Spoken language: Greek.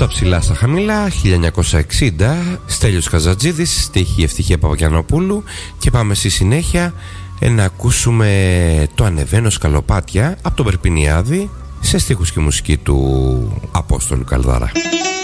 τα ψηλά στα χαμηλά, 1960, Στέλιος Καζατζίδης, στίχη Ευτυχία Παπαγιαννοπούλου, και πάμε στη συνέχεια να ακούσουμε το Ανεβαίνω Σκαλοπάτια από τον Περπινιάδη σε στίχους και μουσική του Απόστολου Καλδάρα.